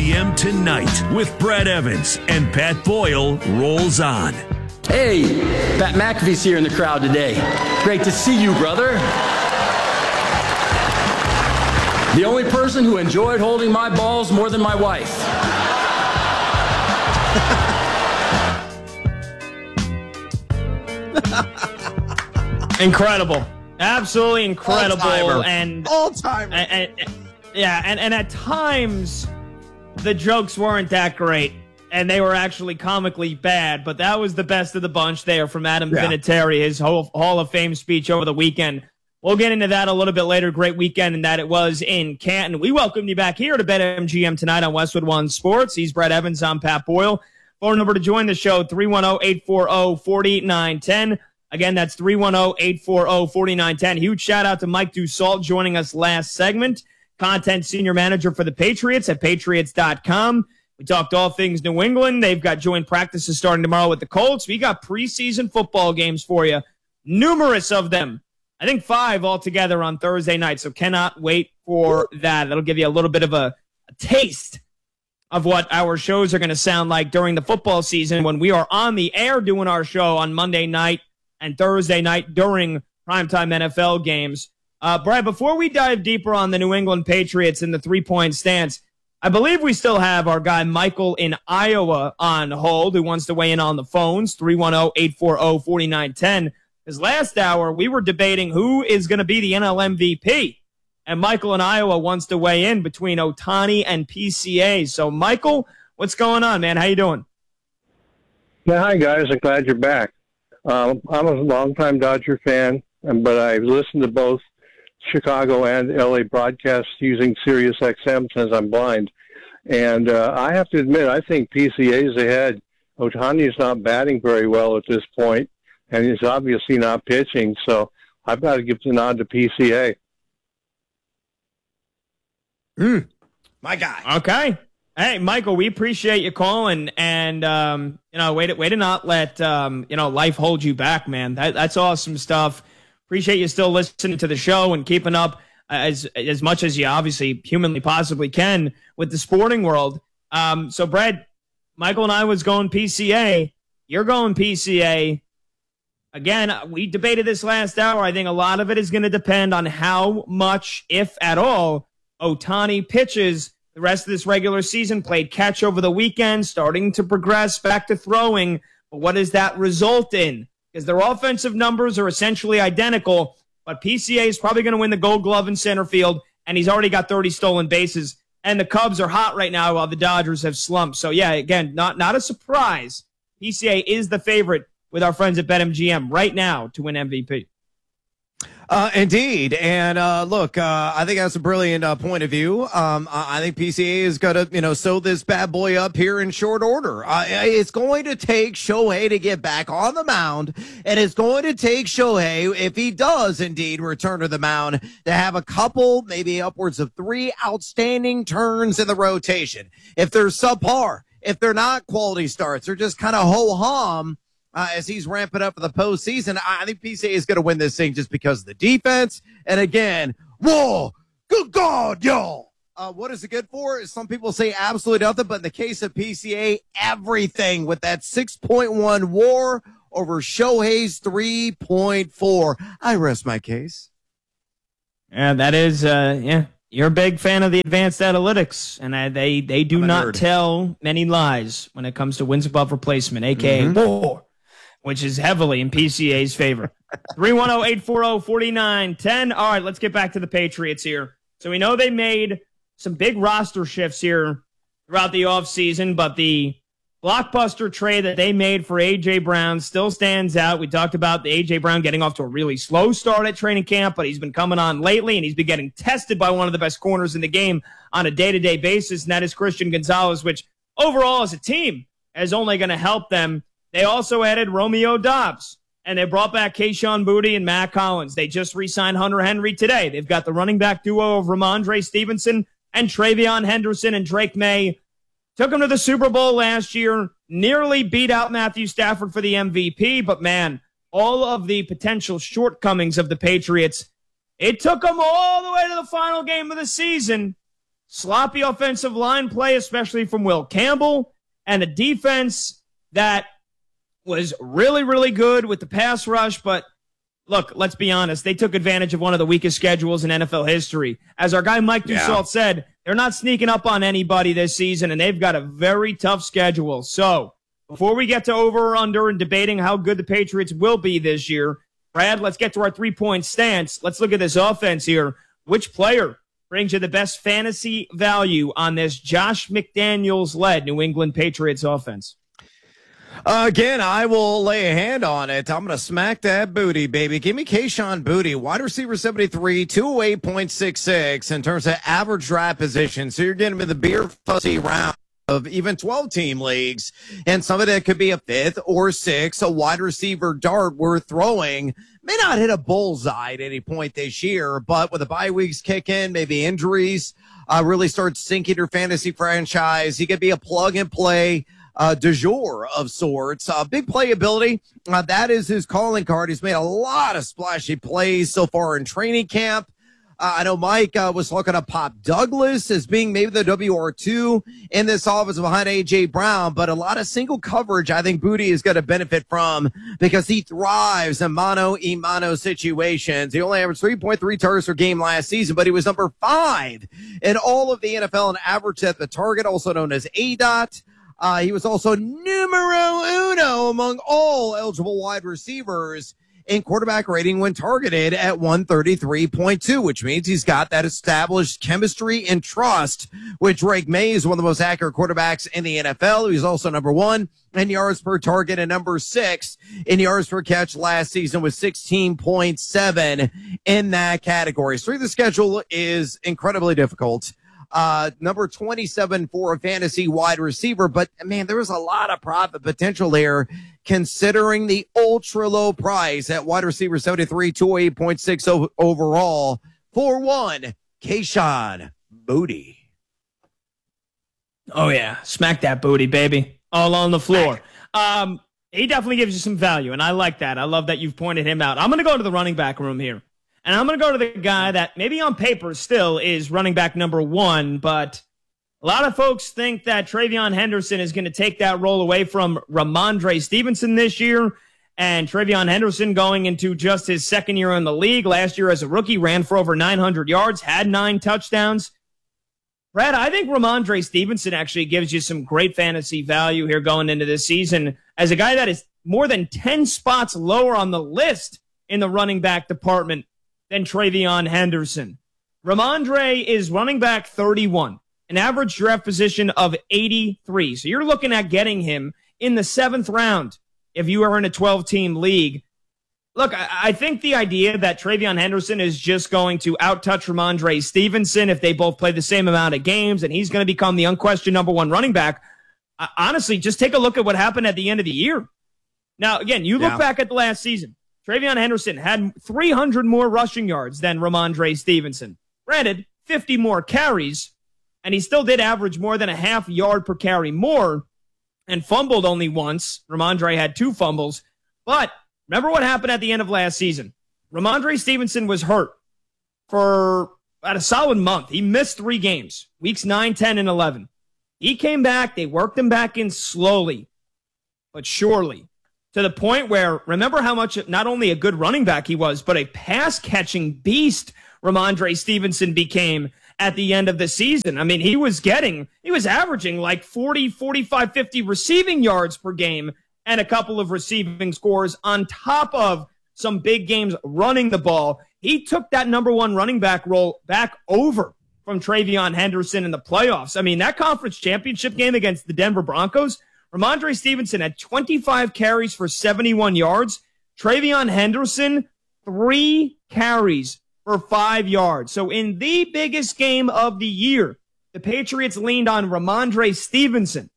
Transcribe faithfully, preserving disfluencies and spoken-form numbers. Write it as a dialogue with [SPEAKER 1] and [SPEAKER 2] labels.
[SPEAKER 1] G M Tonight with Brad Evans and Pat Boyle rolls on.
[SPEAKER 2] Hey, Pat McAfee's here in the crowd today. Great to see you, brother. The only person who enjoyed holding my balls more than my wife.
[SPEAKER 3] Incredible. Absolutely incredible.
[SPEAKER 4] All-timer.
[SPEAKER 3] And
[SPEAKER 4] All-timer.
[SPEAKER 3] And, and, yeah, and, and at times the jokes weren't that great. And they were actually comically bad, but that was the best of the bunch there from Adam
[SPEAKER 4] Yeah.
[SPEAKER 3] Vinatieri, his Hall Hall of Fame speech over the weekend. We'll get into that a little bit later. Great weekend, and that it was in Canton. We welcome you back here to BetMGM tonight on Westwood One Sports. He's Brad Evans. I'm Pat Boyle. Phone number to join the show, three one zero, eight four zero, four nine one zero. Again, that's three one zero, eight four zero, four nine one zero. Huge shout-out to Mike Dussault joining us last segment. Content Senior Manager for the Patriots at Patriots dot com. We talked all things New England. They've got joint practices starting tomorrow with the Colts. We got preseason football games for you. Numerous of them. I think five altogether on Thursday night, so cannot wait for that. That'll give you a little bit of a, a taste of what our shows are going to sound like during the football season when we are on the air doing our show on Monday night and Thursday night during primetime N F L games. Uh, Brad, before we dive deeper on the New England Patriots and the three-point stance, I believe we still have our guy Michael in Iowa on hold who wants to weigh in on the phones, three one zero, eight four zero, four nine one zero. Because last hour, we were debating who is going to be the N L M V P. And Michael in Iowa wants to weigh in between Ohtani and P C A. So, Michael, what's going on, man? How you doing?
[SPEAKER 5] Yeah, hi, guys. I'm glad you're back. Um, I'm a longtime Dodger fan, but I've listened to both Chicago and L A broadcasts using Sirius X M since I'm blind. And uh, I have to admit, I think P C A's ahead. Ohtani's not batting very well at this point, and he's obviously not pitching, so I've got to give the nod to P C A.
[SPEAKER 4] Mm, my guy.
[SPEAKER 3] Okay. Hey, Michael, we appreciate you calling, and um, you know, way to way to not let um, you know, life hold you back, man. That, that's awesome stuff. Appreciate you still listening to the show and keeping up as as much as you obviously humanly possibly can with the sporting world. Um, so, Brad, Michael and I was going P C A. You're going P C A. Again, we debated this last hour. I think a lot of it is going to depend on how much, if at all, Ohtani pitches the rest of this regular season. Played catch over the weekend, starting to progress back to throwing. But what does that result in? Because their offensive numbers are essentially identical, but P C A is probably going to win the Gold Glove in center field, and he's already got thirty stolen bases. And the Cubs are hot right now while the Dodgers have slumped. So, yeah, again, not, not a surprise. P C A is the favorite with our friends at BetMGM right now to win M V P.
[SPEAKER 4] Uh, indeed. And, uh, look, uh, I think that's a brilliant, uh, point of view. Um, I, I think P C A is going to, you know, sew this bad boy up here in short order. Uh, it's going to take Shohei to get back on the mound, and it's going to take Shohei, if he does indeed return to the mound, to have a couple, maybe upwards of three outstanding turns in the rotation. If they're subpar, if they're not quality starts, they're just kind of ho-hum, Uh, as he's ramping up for the postseason. I think P C A is going to win this thing just because of the defense. And again, whoa, good God, y'all. Uh, what is it good for? Some people say absolutely nothing, but in the case of P C A, everything with that six point one war over Shohei's three point four. I rest my case.
[SPEAKER 3] Yeah, that is, uh, yeah. You're a big fan of the advanced analytics, and uh, they, they do not
[SPEAKER 4] nerd.
[SPEAKER 3] tell many lies when it comes to wins above replacement, a k a.
[SPEAKER 4] Mm-hmm.
[SPEAKER 3] WAR, which is heavily in P C A's favor. three one zero, eight four zero, four nine one zero. All right, let's get back to the Patriots here. So we know they made some big roster shifts here throughout the offseason, but the blockbuster trade that they made for A J. Brown still stands out. We talked about the A J. Brown getting off to a really slow start at training camp, but he's been coming on lately, and he's been getting tested by one of the best corners in the game on a day-to-day basis, and that is Christian Gonzalez, which overall as a team is only going to help them. They also added Romeo Doubs, and they brought back Kayshon Boutte and Matt Collins. They just re-signed Hunter Henry today. They've got the running back duo of Ramondre Stevenson and Travion Henderson, and Drake May took him to the Super Bowl last year, nearly beat out Matthew Stafford for the M V P, but man, all of the potential shortcomings of the Patriots, it took them all the way to the final game of the season, sloppy offensive line play, especially from Will Campbell, and a defense that was really, really good with the pass rush. But look, let's be honest. They took advantage of one of the weakest schedules in N F L history. As our guy Mike
[SPEAKER 4] Yeah.
[SPEAKER 3] Dussault said, they're not sneaking up on anybody this season, and they've got a very tough schedule. So before we get to over or under and debating how good the Patriots will be this year, Brad, let's get to our three-point stance. Let's look at this offense here. Which player brings you the best fantasy value on this Josh McDaniels-led New England Patriots offense?
[SPEAKER 4] Uh, again, I will lay a hand on it. I'm going to smack that booty, baby. Give me Kayshon Boutte, wide receiver seventy-three, two oh eight point six six in terms of average draft position. So you're getting to the beer fuzzy round of even twelve-team leagues, and some of that could be a fifth or sixth, a wide receiver dart worth throwing. May not hit a bullseye at any point this year, but with the bye weeks kick in, maybe injuries uh, really start sinking your fantasy franchise. He could be a plug-and-play Uh, du jour of sorts. Uh, big playability. Uh, that is his calling card. He's made a lot of splashy plays so far in training camp. Uh, I know Mike uh, was looking at Pop Douglas as being maybe the W R two in this offense behind A J Brown, but a lot of single coverage I think Boutte is going to benefit from because he thrives in mano-a-mano situations. He only averaged three point three targets per game last season, but he was number five in all of the N F L in average at the target, also known as A D O T. Uh, he was also numero uno among all eligible wide receivers in quarterback rating when targeted at one thirty-three point two, which means he's got that established chemistry and trust with Drake Mays, one of the most accurate quarterbacks in the N F L. He's also number one in yards per target and number six in yards per catch last season with sixteen point seven in that category. So the schedule is incredibly difficult. Uh, number twenty-seven for a fantasy wide receiver, but man, there was a lot of profit potential there considering the ultra low price at wide receiver seventy-three, two oh eight point six overall for one, Kayshon Boutte.
[SPEAKER 3] Oh yeah. Smack that booty, baby. All on the floor. Um, he definitely gives you some value, and I like that. I love that you've pointed him out. I'm going to go to the running back room here. And I'm going to go to the guy that maybe on paper still is running back number one, but a lot of folks think that TreVeyon Henderson is going to take that role away from Ramondre Stevenson this year. And TreVeyon Henderson going into just his second year in the league. Last year as a rookie, ran for over nine hundred yards, had nine touchdowns. Brad, I think Ramondre Stevenson actually gives you some great fantasy value here going into this season as a guy that is more than ten spots lower on the list in the running back department than TreVeyon Henderson. Ramondre is running back thirty-one, an average draft position of eighty-three. So you're looking at getting him in the seventh round if you are in a twelve-team league. Look, I, I think the idea that TreVeyon Henderson is just going to outtouch Ramondre Stevenson if they both play the same amount of games and he's going to become the unquestioned number one running back, uh, honestly, just take a look at what happened at the end of the year. Now, again, you look
[SPEAKER 4] Yeah.
[SPEAKER 3] back at the last season. TreVeyon Henderson had three hundred more rushing yards than Ramondre Stevenson. Granted, fifty more carries, and he still did average more than a half yard per carry more and fumbled only once. Ramondre had two fumbles. But remember what happened at the end of last season. Ramondre Stevenson was hurt for about a solid month. He missed three games, weeks nine, ten, and eleven. He came back. They worked him back in slowly, but surely. To the point where, remember how much not only a good running back he was, but a pass-catching beast Ramondre Stevenson became at the end of the season. I mean, he was getting, he was averaging like forty, forty-five, fifty receiving yards per game and a couple of receiving scores on top of some big games running the ball. He took that number one running back role back over from TreVeyon Henderson in the playoffs. I mean, that conference championship game against the Denver Broncos, Ramondre Stevenson had twenty-five carries for seventy-one yards. TreVeyon Henderson, three carries for five yards. So in the biggest game of the year, the Patriots leaned on Ramondre Stevenson